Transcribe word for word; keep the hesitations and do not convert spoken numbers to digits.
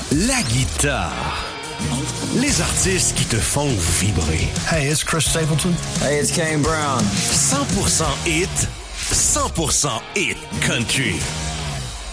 La guitare. Les artistes qui te font vibrer. Hey, it's Chris Stapleton. Hey, it's Kane Brown. cent pour cent hit, cent pour cent hit country.